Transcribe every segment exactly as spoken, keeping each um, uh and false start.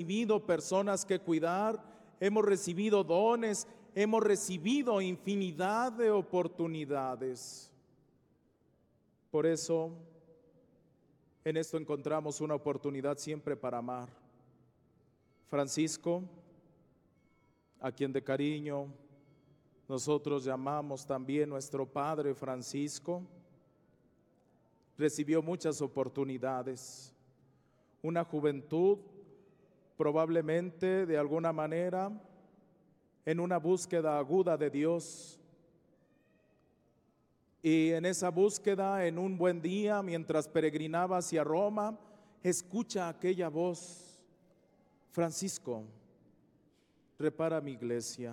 recibido personas que cuidar, hemos recibido dones, hemos recibido infinidad de oportunidades. Por eso, en esto encontramos una oportunidad siempre para amar. Francisco, a quien de cariño nosotros llamamos también nuestro Padre Francisco, recibió muchas oportunidades. Una juventud probablemente de alguna manera en una búsqueda aguda de Dios. Y en esa búsqueda, en un buen día, mientras peregrinaba hacia Roma, escucha aquella voz: Francisco, repara mi iglesia.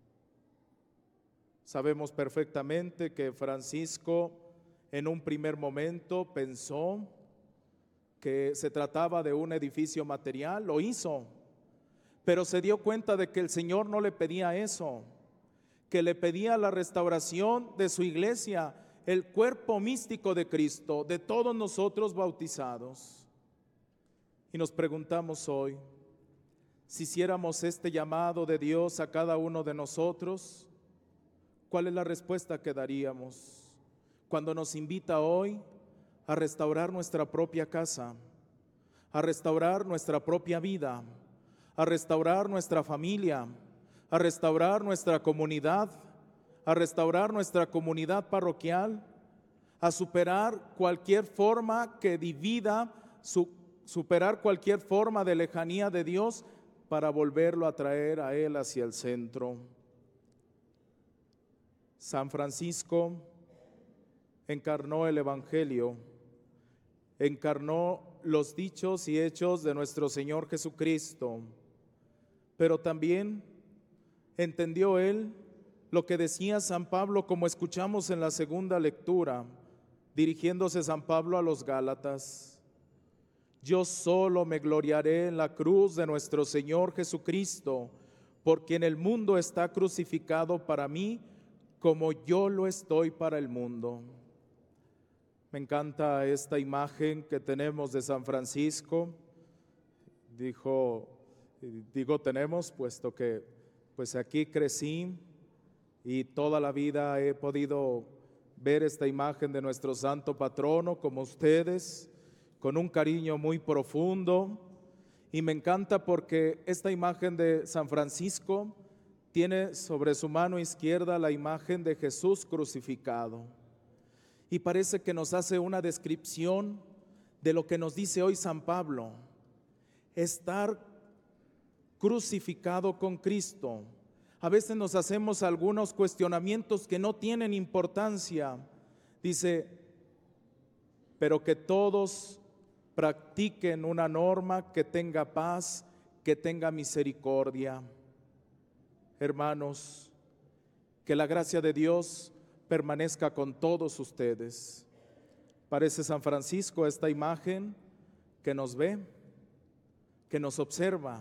Sabemos perfectamente que Francisco en un primer momento pensó que se trataba de un edificio material, lo hizo, pero se dio cuenta de que el Señor no le pedía eso, que le pedía la restauración de su iglesia, el cuerpo místico de Cristo, de todos nosotros bautizados. Y nos preguntamos hoy, si hiciéramos este llamado de Dios a cada uno de nosotros, ¿cuál es la respuesta que daríamos cuando nos invita hoy a restaurar nuestra propia casa, a restaurar nuestra propia vida, a restaurar nuestra familia, a restaurar nuestra comunidad, a restaurar nuestra comunidad parroquial, a superar cualquier forma que divida, su, superar cualquier forma de lejanía de Dios para volverlo a traer a Él hacia el centro? San Francisco encarnó el Evangelio, encarnó los dichos y hechos de nuestro Señor Jesucristo, pero también entendió Él lo que decía San Pablo, como escuchamos en la segunda lectura, dirigiéndose San Pablo a los Gálatas: yo solo me gloriaré en la cruz de nuestro Señor Jesucristo, porque en el mundo está crucificado para mí, como yo lo estoy para el mundo. Me encanta esta imagen que tenemos de San Francisco. Dijo, digo tenemos, puesto que pues aquí crecí y toda la vida he podido ver esta imagen de nuestro santo patrono, como ustedes, con un cariño muy profundo. Y me encanta porque esta imagen de San Francisco tiene sobre su mano izquierda la imagen de Jesús crucificado. Y parece que nos hace una descripción de lo que nos dice hoy San Pablo: estar crucificado con Cristo. A veces nos hacemos algunos cuestionamientos que no tienen importancia. Dice, pero que todos practiquen una norma que tenga paz, que tenga misericordia. Hermanos, que la gracia de Dios permanezca con todos ustedes. Parece San Francisco esta imagen que nos ve, que nos observa,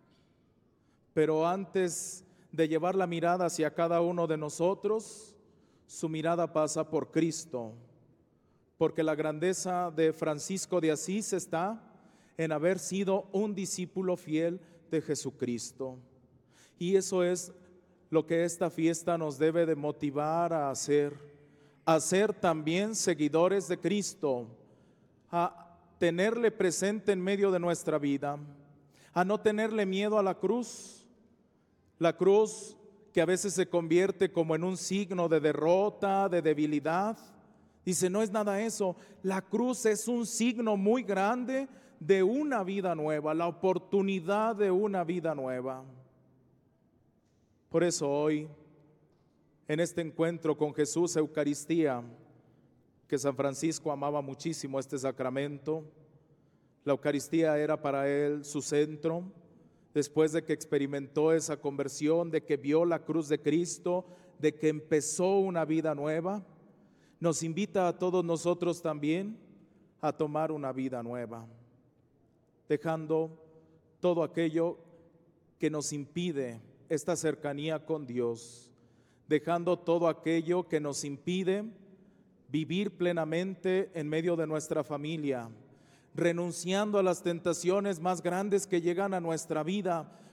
pero antes de llevar la mirada hacia cada uno de nosotros, su mirada pasa por Cristo, porque la grandeza de Francisco de Asís está en haber sido un discípulo fiel de Jesucristo. Y eso es lo que esta fiesta nos debe de motivar a hacer, a ser también seguidores de Cristo, a tenerle presente en medio de nuestra vida, a no tenerle miedo a la cruz, la cruz que a veces se convierte como en un signo de derrota, de debilidad. Dice, no es nada eso, la cruz es un signo muy grande de una vida nueva, la oportunidad de una vida nueva. Por eso hoy, en este encuentro con Jesús, Eucaristía, que San Francisco amaba muchísimo este sacramento, la Eucaristía era para él su centro, después de que experimentó esa conversión, de que vio la cruz de Cristo, de que empezó una vida nueva, nos invita a todos nosotros también a tomar una vida nueva, dejando todo aquello que nos impide esta cercanía con Dios, dejando todo aquello que nos impide vivir plenamente en medio de nuestra familia, renunciando a las tentaciones más grandes que llegan a nuestra vida,